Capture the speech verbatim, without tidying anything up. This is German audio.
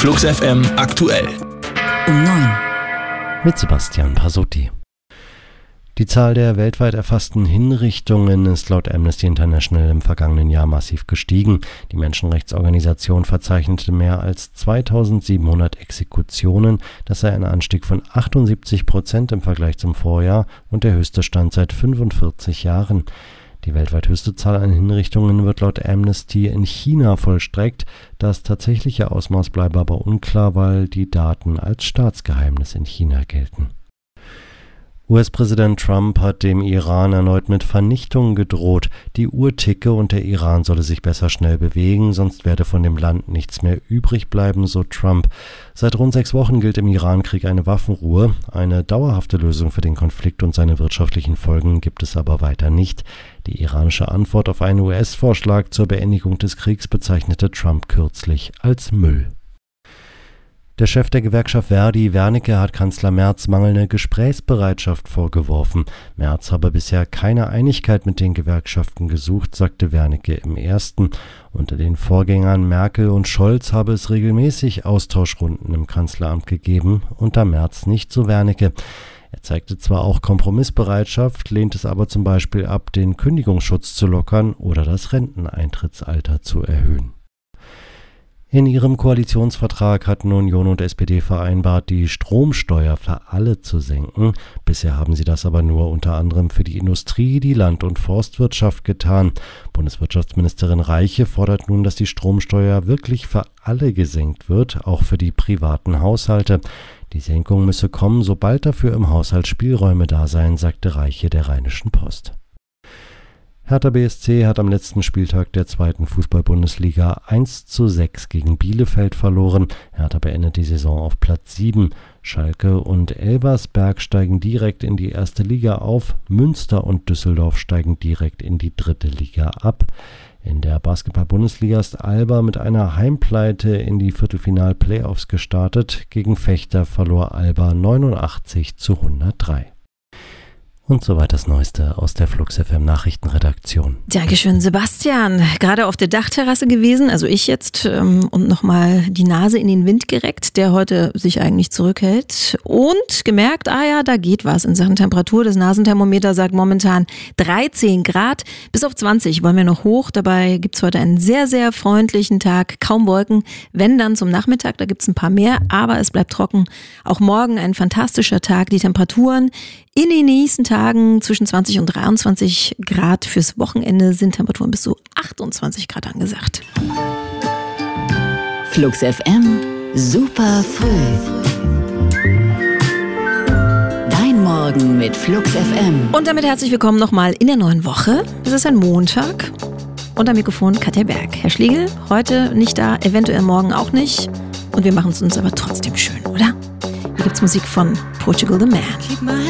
Flux F M aktuell. Um neun. Mit Sebastian Pasotti. Die Zahl der weltweit erfassten Hinrichtungen ist laut Amnesty International im vergangenen Jahr massiv gestiegen. Die Menschenrechtsorganisation verzeichnete mehr als zweitausendsiebenhundert Exekutionen. Das sei ein Anstieg von achtundsiebzig Prozent im Vergleich zum Vorjahr und der höchste Stand seit fünfundvierzig Jahren. Die weltweit höchste Zahl an Hinrichtungen wird laut Amnesty in China vollstreckt. Das tatsächliche Ausmaß bleibe aber unklar, weil die Daten als Staatsgeheimnis in China gelten. U S-Präsident Trump hat dem Iran erneut mit Vernichtung gedroht. Die Uhr ticke und der Iran solle sich besser schnell bewegen, sonst werde von dem Land nichts mehr übrig bleiben, so Trump. Seit rund sechs Wochen gilt im Irankrieg eine Waffenruhe. Eine dauerhafte Lösung für den Konflikt und seine wirtschaftlichen Folgen gibt es aber weiter nicht. Die iranische Antwort auf einen U S-Vorschlag zur Beendigung des Kriegs bezeichnete Trump kürzlich als Müll. Der Chef der Gewerkschaft Verdi, Wernicke, hat Kanzler Merz mangelnde Gesprächsbereitschaft vorgeworfen. Merz habe bisher keine Einigkeit mit den Gewerkschaften gesucht, sagte Wernicke im Ersten. Unter den Vorgängern Merkel und Scholz habe es regelmäßig Austauschrunden im Kanzleramt gegeben, unter Merz nicht, so Wernicke. Er zeigte zwar auch Kompromissbereitschaft, lehnt es aber zum Beispiel ab, den Kündigungsschutz zu lockern oder das Renteneintrittsalter zu erhöhen. In ihrem Koalitionsvertrag hatten Union und S P D vereinbart, die Stromsteuer für alle zu senken. Bisher haben sie das aber nur unter anderem für die Industrie, die Land- und Forstwirtschaft getan. Bundeswirtschaftsministerin Reiche fordert nun, dass die Stromsteuer wirklich für alle gesenkt wird, auch für die privaten Haushalte. Die Senkung müsse kommen, sobald dafür im Haushalt Spielräume da seien, sagte Reiche der Rheinischen Post. Hertha B S C hat am letzten Spieltag der zweiten Fußball-Bundesliga eins zu sechs gegen Bielefeld verloren. Hertha beendet die Saison auf Platz sieben. Schalke und Elversberg steigen direkt in die erste Liga auf. Münster und Düsseldorf steigen direkt in die dritte Liga ab. In der Basketball-Bundesliga ist Alba mit einer Heimpleite in die Viertelfinal-Playoffs gestartet. Gegen Fechter verlor Alba neunundachtzig zu hundertdrei. Und soweit das Neueste aus der Flux F M Nachrichtenredaktion. Dankeschön, Sebastian. Gerade auf der Dachterrasse gewesen, also ich jetzt, ähm, und nochmal die Nase in den Wind gereckt, der heute sich eigentlich zurückhält. Und gemerkt, ah ja, da geht was in Sachen Temperatur. Das Nasenthermometer sagt momentan dreizehn Grad. Bis auf zwanzig wollen wir noch hoch. Dabei gibt's heute einen sehr, sehr freundlichen Tag. Kaum Wolken. Wenn dann zum Nachmittag, da gibt's ein paar mehr, aber es bleibt trocken. Auch morgen ein fantastischer Tag. Die Temperaturen in den nächsten Tagen zwischen zwanzig und dreiundzwanzig Grad. Fürs Wochenende sind Temperaturen bis zu achtundzwanzig Grad angesagt. Flux F M, super früh. Dein Morgen mit Flux F M. Und damit herzlich willkommen nochmal in der neuen Woche. Es ist ein Montag. Und am Mikrofon Katja Berg. Herr Schlegel, heute nicht da, eventuell morgen auch nicht. Und wir machen es uns aber trotzdem schön, oder? Hier gibt's Musik von Portugal the Man.